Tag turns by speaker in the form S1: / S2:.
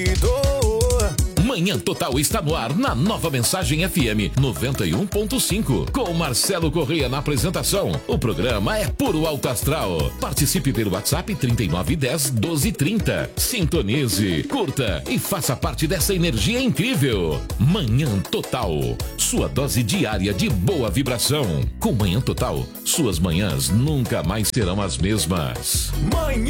S1: Manhã Total está no ar na Nova Mensagem FM 91.5. Com Marcelo Correia na apresentação. O programa é puro alto astral. Participe pelo WhatsApp 3910-1230. Sintonize, curta e faça parte dessa energia incrível. Manhã Total. Sua dose diária de boa vibração. Com Manhã Total, suas manhãs nunca mais serão as mesmas.
S2: Manhã